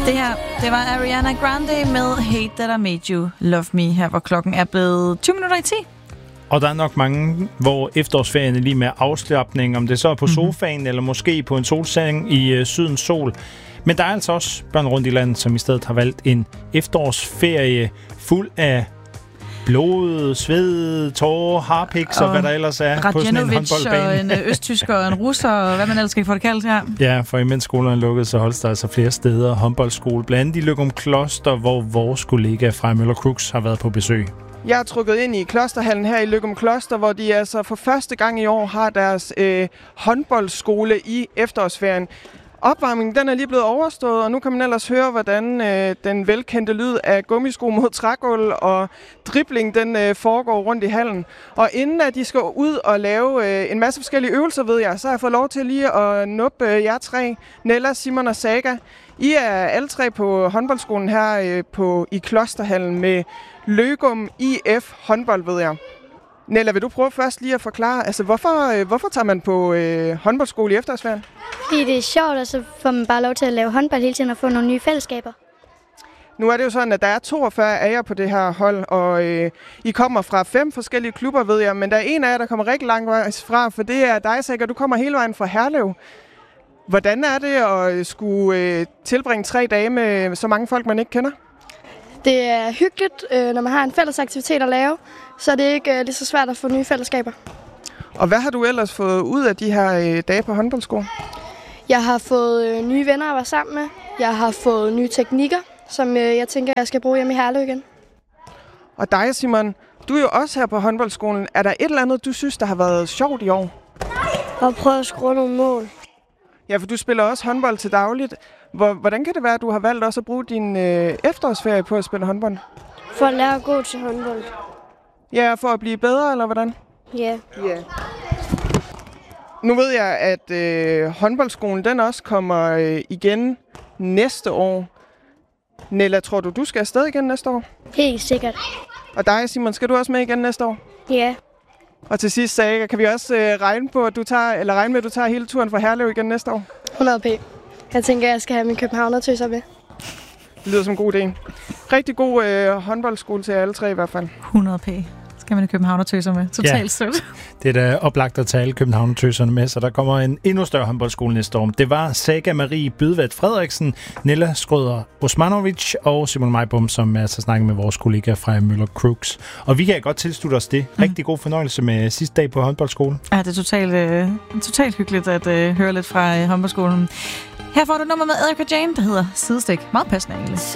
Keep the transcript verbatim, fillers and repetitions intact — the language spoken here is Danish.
Det her, det var Ariana Grande med Hate That I Made You Love Me, her hvor klokken er blevet tyve minutter i ti. Og der er nok mange, hvor efterårsferien er lige med afslapning, om det så er på sofaen, mm-hmm. eller måske på en solseng i øh, sydens sol. Men der er altså også børn rundt i landet, som i stedet har valgt en efterårsferie fuld af blod, sved, tårer, harpiks og, og hvad der ellers er på sådan en håndboldbane. Og en østtysker og en russer, og hvad man ellers skal få det kaldt her. Ja, for imens skolerne lukkede, så holdes der altså flere steder håndboldskole. Blandt andet i Løgumkloster, hvor vores kollega fra Møller Crooks har været på besøg. Jeg er trukket ind i klosterhallen her i Løgumkloster, hvor de altså for første gang i år har deres øh, håndboldskole i efterårsferien. Opvarmningen den er lige blevet overstået, og nu kan man ellers høre, hvordan øh, den velkendte lyd af gummisko mod trægulv og dribling den øh, foregår rundt i hallen. Og inden at de skal ud og lave øh, en masse forskellige øvelser, ved jeg, så har jeg fået lov til lige at nuppe øh, jer tre, Nella, Simon og Saga. I er alle tre på håndboldskolen her øh, på, i klosterhallen med Løgum I F håndbold, ved jeg. Nella, vil du prøve først lige at forklare, altså hvorfor, øh, hvorfor tager man på øh, håndboldskole i efterårsferien? Fordi det er sjovt, og så får man bare lov til at lave håndbold hele tiden og få nogle nye fællesskaber. Nu er det jo sådan, at der er toogfyrre af jer på det her hold, og øh, I kommer fra fem forskellige klubber, ved jeg, men der er en af jer, der kommer rigtig langt fra, for det er dig, Sager. Du kommer hele vejen fra Herlev. Hvordan er det at skulle øh, tilbringe tre dage med så mange folk, man ikke kender? Det er hyggeligt, øh, når man har en fælles aktivitet at lave, så er det ikke øh, lige så svært at få nye fællesskaber. Og hvad har du ellers fået ud af de her øh, dage på håndboldskole? Jeg har fået øh, nye venner at være sammen med. Jeg har fået nye teknikker, som øh, jeg tænker, jeg skal bruge hjemme i Herlev igen. Og dig, Simon, du er jo også her på håndboldskolen. Er der et eller andet, du synes, der har været sjovt i år? Og prøve at score nogle mål. Ja, for du spiller også håndbold til dagligt. Hvordan kan det være, at du har valgt også at bruge din øh, efterårsferie på at spille håndbold? For at lære at gå til håndbold. Ja, for at blive bedre, eller hvordan? Ja. Ja. Nu ved jeg, at øh, håndboldskolen den også kommer øh, igen næste år. Nella, tror du, du skal afsted igen næste år? Helt sikkert. Og dig, Simon, skal du også med igen næste år? Ja. Og til sidst, Saga, kan vi også øh, regne på, at du tager, eller regne med, at du tager hele turen fra Herlev igen næste år? hundrede p. Jeg tænker, at jeg skal have min københavnertøser med. Det lyder som en god idé. Rigtig god øh, håndboldskole til alle tre i hvert fald. hundrede p. Skal man i Københavnertøser med. Totalt ja. Sødt. Det er da oplagt at tage alle Københavnertøserne med, så der kommer en endnu større håndboldskole næste år. Det var Saga Marie Bydvad Frederiksen, Nella Skrøder Osmanovic og Simon Majbom, som er så snakket med vores kollega fra Møller Crooks. Og vi kan godt tilslutte os det. Mm. Rigtig god fornøjelse med sidste dag på håndboldskolen. Ja, det er totalt, øh, totalt hyggeligt at øh, høre lidt fra øh, håndboldskolen. Her får du nummer med Erika Jane, der hedder Sidestik. Meget passende egentlig.